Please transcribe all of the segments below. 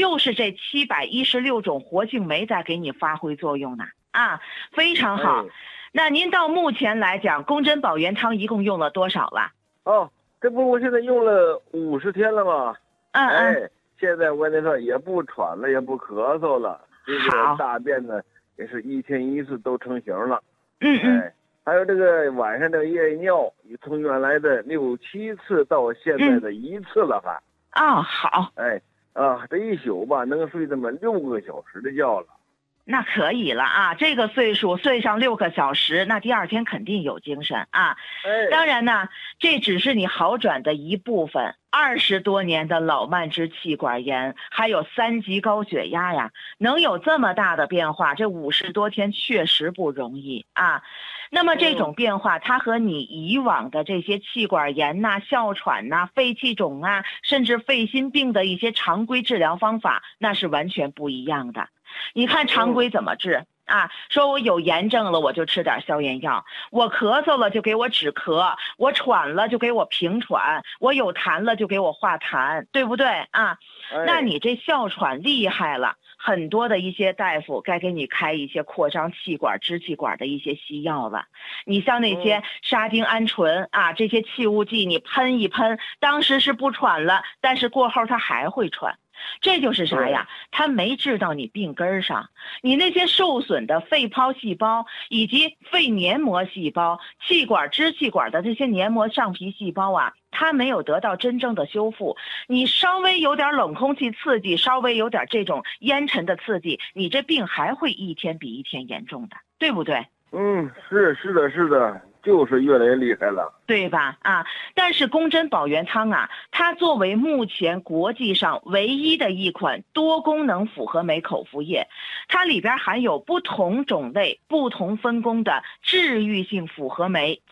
就是这716种活性酶在给你发挥作用呢。啊，非常好。那您到目前来讲，宫针保元汤一共用了多少了？ 哦，这不我现在用了50天了吗？现在我跟你说也不喘了，也不咳嗽了，这个大便呢也是1天1次都成型了。还有这个晚上的夜尿，从原来的6、7次到现在的1次了还。 好。 这一宿吧能睡这么6个小时的觉了。 那可以了啊，这个岁数睡上6个小时，那第二天肯定有精神啊。当然呢，这只是你好转的一部分。20多年的老慢支气管炎，还有3级高血压呀，能有这么大的变化，这50多天确实不容易啊。那么这种变化，它和你以往的这些气管炎呐、哮喘呐、肺气肿啊，甚至肺心病的一些常规治疗方法，那是完全不一样的。你看常规怎么治啊？说我有炎症了，我就吃点消炎药；我咳嗽了就给我止咳；我喘了就给我平喘；我有痰了就给我化痰，对不对啊？那你这哮喘厉害了，很多的一些大夫该给你开一些扩张气管、支气管的一些西药了。你像那些沙丁胺醇啊，这些气雾剂你喷一喷，当时是不喘了，但是过后它还会喘。这就是啥呀？它没治到你病根上，你那些受损的肺泡细胞以及肺黏膜细胞、气管、支气管的这些黏膜上皮细胞啊，它没有得到真正的修复。你稍微有点冷空气刺激，稍微有点这种烟尘的刺激，你这病还会一天比一天严重的，对不对？ 是的，就是越来越厉害了， 对吧？但是宫针保元汤啊，它作为目前国际上唯一的一款多功能复合酶口服液，它里边含有不同种类、不同分工的治愈性复合酶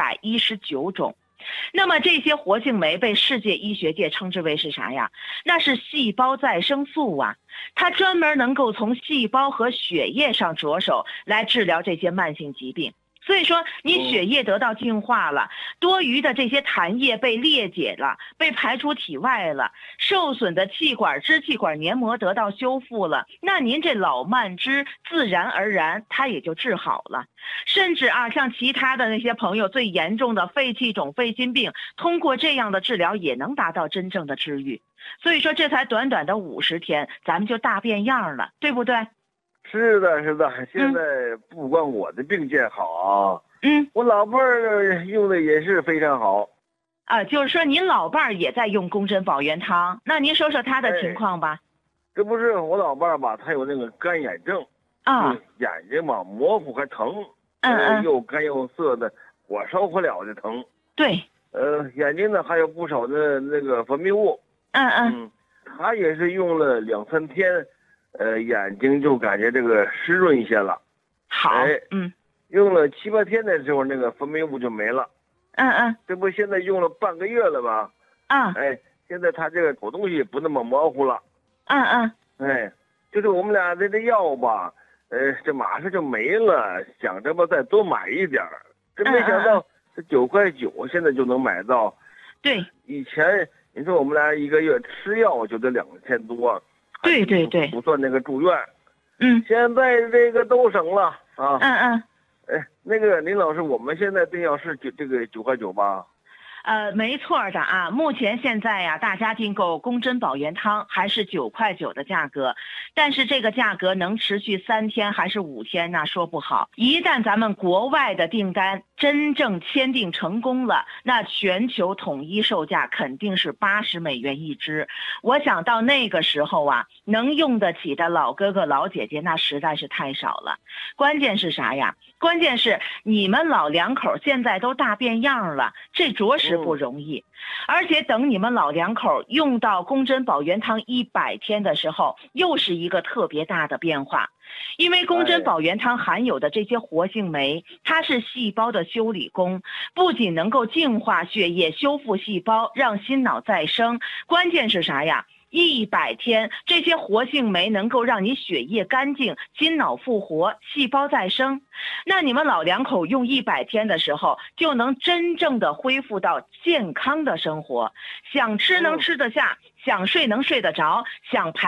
719种。那么这些活性酶被世界医学界称之为是啥呀？那是细胞再生素啊，它专门能够从细胞和血液上着手来治疗这些慢性疾病。所以说你血液得到净化了，多余的这些痰液被裂解了，被排出体外了，受损的气管、支气管黏膜得到修复了，那您这老慢支自然而然它也就治好了。甚至像其他的那些朋友最严重的肺气肿、肺心病，通过这样的治疗也能达到真正的治愈。所以说这才短短的50天，咱们就大变样了，对不对？ 是的，现在不光我的病见好，我老伴儿用的也是非常好。 就是说您老伴儿也在用宫针保元汤，那您说说他的情况吧。 这不是我老伴儿吧，他有那个干眼症眼睛嘛模糊还疼，又干又涩的，火烧火燎的疼。 对， 眼睛呢还有不少的那个分泌物。他也是用了2、3天。眼睛就感觉这个湿润一些了， 好， 用了7、8天的时候，那个分泌物就没了，这不现在用了半个月了吧，现在他这个口东西不那么模糊了，就是我们俩这药吧，这马上就没了，想着吧再多买一点，这没想到这9块9现在就能买到， 对， 以前你说我们俩1个月吃药就得2000多。 对， 不算那个住院，现在这个都省了啊。那个林老师，我们现在订药是这个9块9吧？ 没错的啊。目前现在呀，大家订购宫针保元汤还是9块9的价格，但是这个价格能持续3天还是5天那说不好。一旦咱们国外的订单真正签订成功了，那全球统一售价肯定是80美元一支。我想到那个时候啊，能用得起的老哥哥老姐姐那实在是太少了。关键是啥呀？关键是你们老两口现在都大变样了，这着实不容易。而且等你们老两口用到宫针保元汤100天的时候，又是一个特别大的变化。因为宫针保元汤含有的这些活性酶，它是细胞的修理工，不仅能够净化血液、修复细胞，让心脑再生，关键是啥呀？100天，这些活性酶能够让你血液干净，心脑复活，细胞再生。那你们老两口用100天的时候，就能真正的恢复到健康的生活，想吃能吃得下，想睡能睡得着，想排